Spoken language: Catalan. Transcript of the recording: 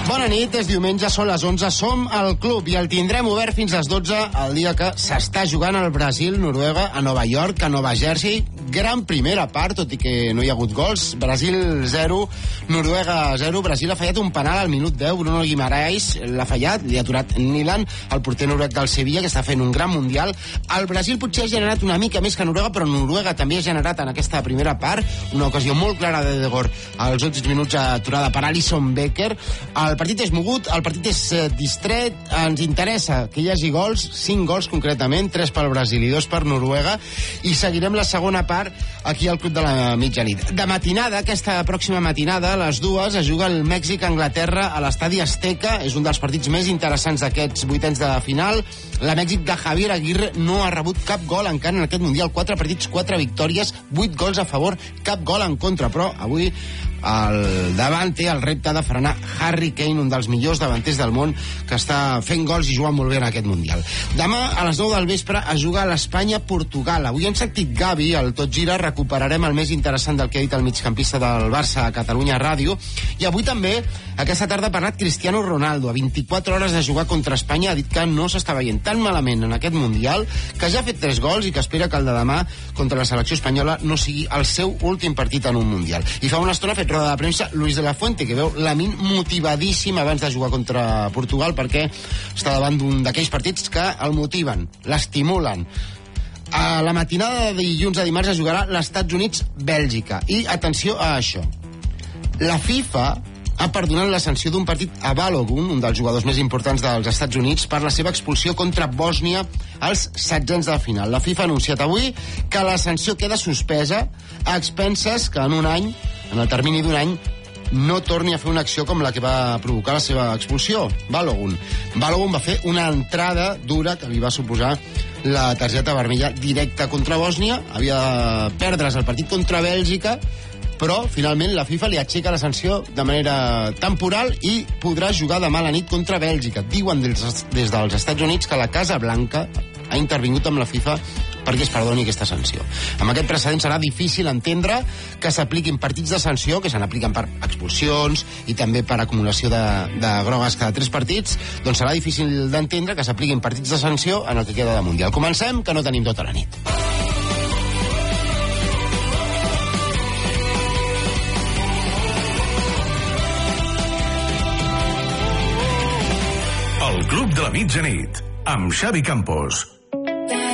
Bona nit, és diumenge, són les 11, som al club i el tindrem obert fins les 12 el dia que s'està jugant al Brasil, Noruega, a Nova York, a Nova Jersey. Gran primera part, tot i que no hi ha hagut gols. Brasil 0, Noruega 0. Brasil ha fallat un penal al minut 10. Bruno Guimaraes l'ha fallat, li ha aturat Nilan, el porter noruec del Sevilla, que està fent un gran mundial. El Brasil potser ha generat una mica més que Noruega, però Noruega també ha generat en aquesta primera part una ocasió molt clara de Ødegaard als 11 minuts aturada per Alisson Becker. El partit és mogut, el partit és distret, ens interessa que hi hagi gols, 5 gols concretament, 3 pel Brasil i 2 per Noruega, i seguirem la segona part aquí al Club de la Mitjanit. De matinada, aquesta pròxima matinada, a les 2, es juga el Mèxic-Anglaterra a l'Estadi Azteca. És un dels partits més interessants d'aquests vuitens de final. La Mèxic de Javier Aguirre no ha rebut cap gol encara en aquest Mundial. 4 partits, 4 victòries, 8 gols a favor, cap gol en contra, però avui al davant té el repte de frenar Harry Kane, un dels millors davanters del món, que està fent gols i jugant molt bé en aquest Mundial. Demà, a les 9 del vespre, es juga a l'Espanya-Portugal. Avui en sentit Gavi, el Tot Gira, recuperarem el més interessant del que ha dit el migcampista del Barça a Catalunya Ràdio. I avui també, aquesta tarda, ha parlat Cristiano Ronaldo. A 24 hores de jugar contra Espanya ha dit que no s'està veient tan malament en aquest Mundial, que ja ha fet 3 gols i que espera que el de demà contra la selecció espanyola no sigui el seu últim partit en un Mundial. I fa una estona ha fet roda de premsa Luis de la Fuente, que veu Lamine motivadíssim abans de jugar contra Portugal, perquè està davant d'un d'aquells partits que el motiven, l'estimulen. A la matinada de dilluns a dimarts es jugarà l'Estats Units-Bèlgica. I atenció a això, la FIFA ha perdonat la sanció d'un partit a Balogun, un dels jugadors més importants dels Estats Units, per la seva expulsió contra Bòsnia als 16 de final. La FIFA ha anunciat avui que la sanció queda suspesa a expenses que en un any, en el termini d'un any, no torni a fer una acció com la que va provocar la seva expulsió, Balogun. Balogun va fer una entrada dura que li va suposar la targeta vermella directa contra Bòsnia, havia de perdre's el partit contra Bèlgica, però finalment la FIFA li aixeca la sanció de manera temporal i podrà jugar demà a la nit contra Bèlgica. Diuen des dels Estats Units que la Casa Blanca ha intervingut amb la FIFA perquè es perdoni aquesta sanció. Amb aquest precedent serà difícil entendre que s'apliquin partits de sanció, que se n'apliquen per expulsions i també per acumulació de grogues cada 3 partits, doncs serà difícil d'entendre que s'apliquin partits de sanció en el que queda de Mundial. Comencem, que no tenim tota la nit. El Club de la Mitjanit, amb Xavi Campos.